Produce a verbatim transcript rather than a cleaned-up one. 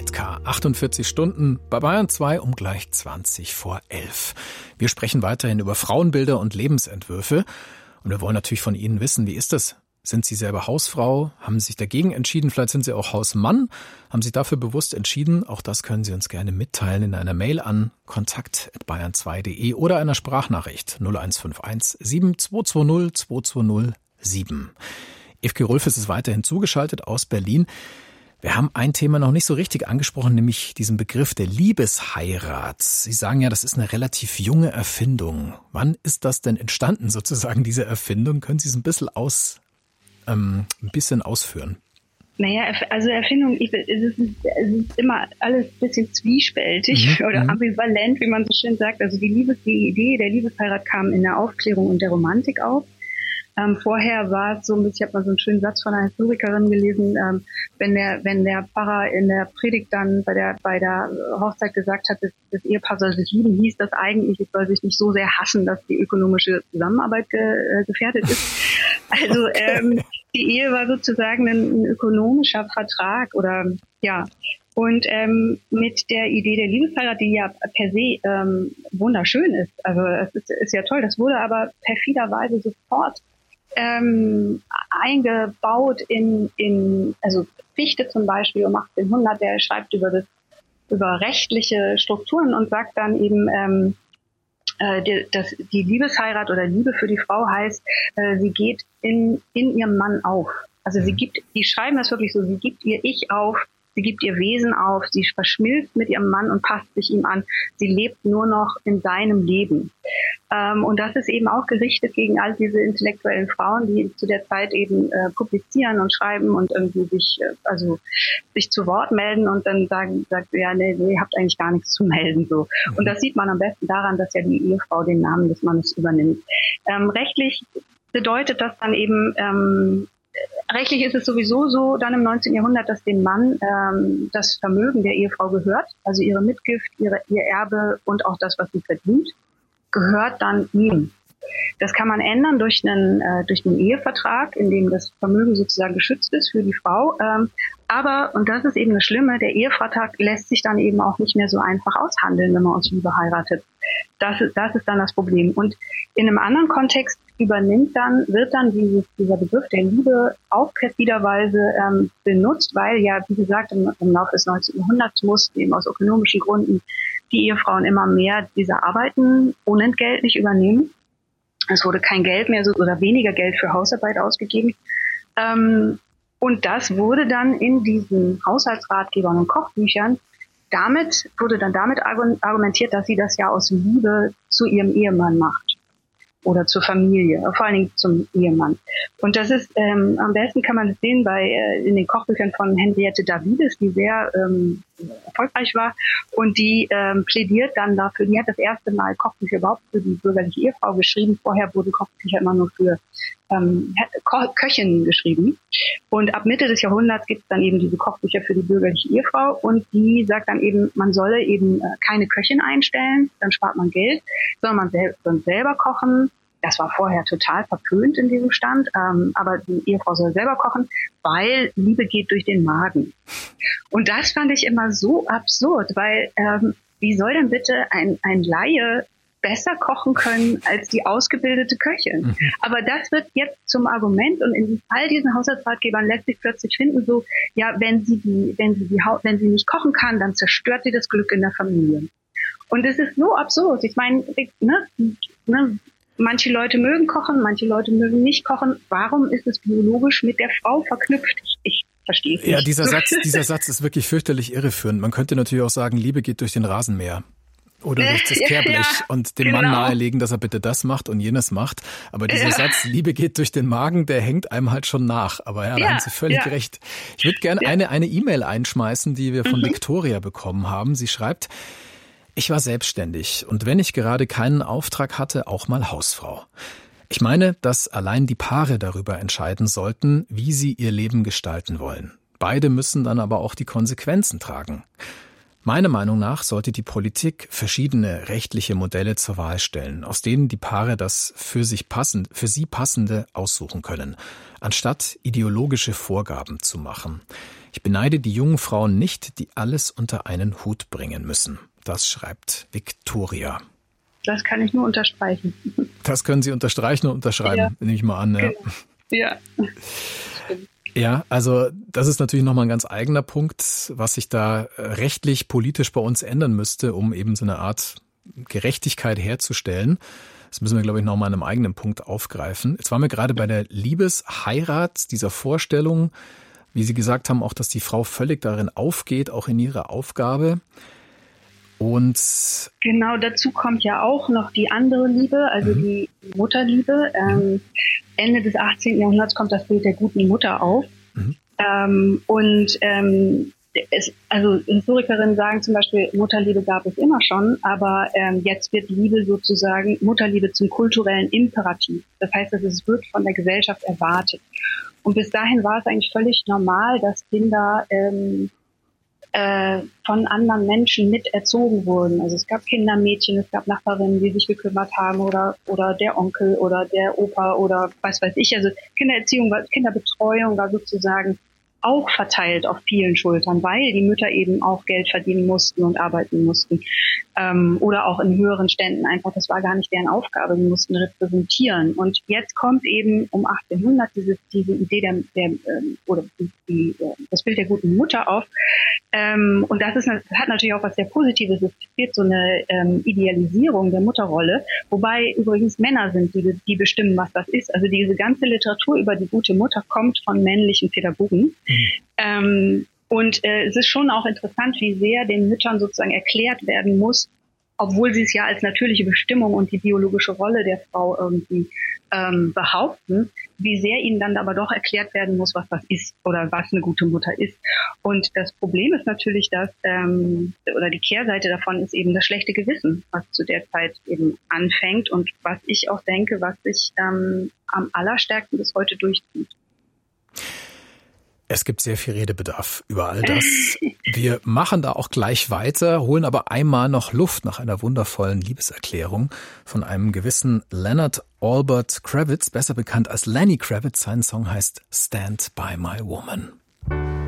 mit K. achtundvierzig Stunden bei Bayern zwei um gleich zwanzig vor elf. Wir sprechen weiterhin über Frauenbilder und Lebensentwürfe. Und wir wollen natürlich von Ihnen wissen, wie ist das? Sind Sie selber Hausfrau? Haben Sie sich dagegen entschieden? Vielleicht sind Sie auch Hausmann? Haben Sie dafür bewusst entschieden? Auch das können Sie uns gerne mitteilen in einer Mail an kontakt at bayern zwei punkt de oder einer Sprachnachricht null eins fünf eins sieben zwei zwei null zwei zwei null sieben. Evke Rülfes ist weiterhin zugeschaltet aus Berlin. Wir haben ein Thema noch nicht so richtig angesprochen, nämlich diesen Begriff der Liebesheirat. Sie sagen ja, das ist eine relativ junge Erfindung. Wann ist das denn entstanden, sozusagen, diese Erfindung? Können Sie es ein bisschen aus, ähm, ein bisschen ausführen? Naja, also Erfindung, ich, es, ist, es ist immer alles ein bisschen zwiespältig mhm. oder ambivalent, wie man so schön sagt. Also die, Liebes, die Idee der Liebesheirat kam in der Aufklärung und der Romantik auf. Ähm, vorher war es so, ich habe mal so einen schönen Satz von einer Historikerin gelesen, ähm, wenn der wenn der Pfarrer in der Predigt dann bei der bei der Hochzeit gesagt hat, das, das Ehepaar soll sich lieben, hieß das eigentlich, es soll sich nicht so sehr hassen, dass die ökonomische Zusammenarbeit ge, äh, gefährdet ist. Also ähm, die Ehe war sozusagen ein, ein ökonomischer Vertrag oder ja. Und ähm, mit der Idee der Liebesheirat, die ja per se ähm, wunderschön ist, also es ist, ist ja toll, das wurde aber perfiderweise sofort ähm, eingebaut in, in, also Fichte zum Beispiel um achtzehnhundert, der schreibt über das, über rechtliche Strukturen und sagt dann eben, ähm, äh, die, dass die Liebesheirat oder Liebe für die Frau heißt, äh, sie geht in, in ihrem Mann auf. Also sie gibt, die schreiben das wirklich so, sie gibt ihr Ich auf, sie gibt ihr Wesen auf, sie verschmilzt mit ihrem Mann und passt sich ihm an. Sie lebt nur noch in seinem Leben. Ähm, und das ist eben auch gerichtet gegen all diese intellektuellen Frauen, die zu der Zeit eben äh, publizieren und schreiben und irgendwie sich, äh, also sich zu Wort melden und dann sagen, sagt, ja, nee, nee, ihr habt eigentlich gar nichts zu melden, so. Und das sieht man am besten daran, dass ja die Ehefrau den Namen des Mannes übernimmt. Ähm, rechtlich bedeutet das dann eben, ähm, Rechtlich ist es sowieso so, dann im neunzehnten Jahrhundert, dass dem Mann ähm, das Vermögen der Ehefrau gehört, also ihre Mitgift, ihre, ihr Erbe und auch das, was sie verdient, gehört dann ihm. Das kann man ändern durch einen, äh, durch einen Ehevertrag, in dem das Vermögen sozusagen geschützt ist für die Frau. Ähm, aber, und das ist eben das Schlimme, der Ehevertrag lässt sich dann eben auch nicht mehr so einfach aushandeln, wenn man aus Liebe heiratet. Das ist, das ist dann das Problem. Und in einem anderen Kontext übernimmt dann, wird dann dieses, dieser Begriff der Liebe auch perfiderweise ähm, benutzt, weil ja, wie gesagt, im, im Laufe des neunzehnten Jahrhunderts mussten eben aus ökonomischen Gründen die Ehefrauen immer mehr diese Arbeiten unentgeltlich übernehmen. Es wurde kein Geld mehr so oder weniger Geld für Hausarbeit ausgegeben. Ähm, und das wurde dann in diesen Haushaltsratgebern und Kochbüchern damit, wurde dann damit argumentiert, dass sie das ja aus Liebe zu ihrem Ehemann macht. Oder zur Familie, vor allen Dingen zum Ehemann. Und das ist, ähm, am besten kann man es sehen bei, äh, in den Kochbüchern von Henriette Davides, die sehr ähm, erfolgreich war und die ähm, plädiert dann dafür, die hat das erste Mal Kochbücher überhaupt für die bürgerliche Ehefrau geschrieben. Vorher wurden Kochbücher immer nur für ähm, Ko- Köchinnen geschrieben. Und ab Mitte des Jahrhunderts gibt es dann eben diese Kochbücher für die bürgerliche Ehefrau und die sagt dann eben, man solle eben äh, keine Köchin einstellen, dann spart man Geld, sondern man sel- soll selber kochen. Das war vorher total verpönt in diesem Stand, ähm, aber die Ehefrau soll selber kochen, weil Liebe geht durch den Magen. Und das fand ich immer so absurd, weil ähm, wie soll denn bitte ein, ein Laie besser kochen können als die ausgebildete Köchin? Mhm. Aber das wird jetzt zum Argument und in all diesen Haushaltsratgebern lässt sich plötzlich finden, so, ja, wenn sie die, wenn sie die, wenn sie nicht kochen kann, dann zerstört sie das Glück in der Familie. Und es ist so absurd. Ich meine, ne, ne, manche Leute mögen kochen, manche Leute mögen nicht kochen. Warum ist es biologisch mit der Frau verknüpft? Ich verstehe es nicht. Ja, dieser Satz, dieser Satz ist wirklich fürchterlich irreführend. Man könnte natürlich auch sagen, Liebe geht durch den Rasenmäher. Oder durch das Kehrblech ja, und dem genau. Mann nahelegen, dass er bitte das macht und jenes macht. Aber dieser ja. Satz, Liebe geht durch den Magen, der hängt einem halt schon nach. Aber ja, da ja, haben Sie völlig ja. recht. Ich würde gerne ja. eine eine E-Mail einschmeißen, die wir von mhm. Victoria bekommen haben. Sie schreibt, ich war selbstständig und wenn ich gerade keinen Auftrag hatte, auch mal Hausfrau. Ich meine, dass allein die Paare darüber entscheiden sollten, wie sie ihr Leben gestalten wollen. Beide müssen dann aber auch die Konsequenzen tragen. Meiner Meinung nach sollte die Politik verschiedene rechtliche Modelle zur Wahl stellen, aus denen die Paare das für sich passend, für sie passende aussuchen können, anstatt ideologische Vorgaben zu machen. Ich beneide die jungen Frauen nicht, die alles unter einen Hut bringen müssen. Das schreibt Victoria. Das kann ich nur unterstreichen. Das können Sie unterstreichen und unterschreiben, ja. Nehme ich mal an. Ja. Ja. Ja, also das ist natürlich nochmal ein ganz eigener Punkt, was sich da rechtlich, politisch bei uns ändern müsste, um eben so eine Art Gerechtigkeit herzustellen. Das müssen wir, glaube ich, nochmal an einem eigenen Punkt aufgreifen. Jetzt waren wir gerade bei der Liebesheirat, dieser Vorstellung, wie Sie gesagt haben, auch, dass die Frau völlig darin aufgeht, auch in ihrer Aufgabe. Und genau, dazu kommt ja auch noch die andere Liebe, also mhm. die Mutterliebe. Ähm, Ende des achtzehnten Jahrhunderts kommt das Bild der guten Mutter auf. Mhm. Ähm, und ähm, es, also Historikerinnen sagen zum Beispiel, Mutterliebe gab es immer schon, aber ähm, jetzt wird Liebe sozusagen, Mutterliebe zum kulturellen Imperativ. Das heißt, dass es wird von der Gesellschaft erwartet. Und bis dahin war es eigentlich völlig normal, dass Kinder ähm, äh, von anderen Menschen mit erzogen wurden. Also es gab Kindermädchen, es gab Nachbarinnen, die sich gekümmert haben oder oder der Onkel oder der Opa oder was weiß ich. Also Kindererziehung, Kinderbetreuung war sozusagen auch verteilt auf vielen Schultern, weil die Mütter eben auch Geld verdienen mussten und arbeiten mussten. Ähm, oder auch in höheren Ständen einfach, das war gar nicht deren Aufgabe, die mussten repräsentieren. Und jetzt kommt eben um achtzehnhundert diese, diese Idee der, der ähm, oder die, die, das Bild der guten Mutter auf. Ähm, und das ist, das hat natürlich auch was sehr Positives. Es wird so eine ähm, Idealisierung der Mutterrolle, wobei übrigens Männer sind, die, die bestimmen, was das ist. Also diese ganze Literatur über die gute Mutter kommt von männlichen Pädagogen. Mhm. Ähm, und äh, es ist schon auch interessant, wie sehr den Müttern sozusagen erklärt werden muss, obwohl sie es ja als natürliche Bestimmung und die biologische Rolle der Frau irgendwie ähm, behaupten, wie sehr ihnen dann aber doch erklärt werden muss, was das ist oder was eine gute Mutter ist. Und das Problem ist natürlich, dass, ähm, oder die Kehrseite davon ist eben das schlechte Gewissen, was zu der Zeit eben anfängt und was ich auch denke, was sich ähm, am allerstärksten bis heute durchzieht. Es gibt sehr viel Redebedarf über all das. Wir machen da auch gleich weiter, holen aber einmal noch Luft nach einer wundervollen Liebeserklärung von einem gewissen Leonard Albert Kravitz, besser bekannt als Lenny Kravitz. Sein Song heißt Stand by My Woman.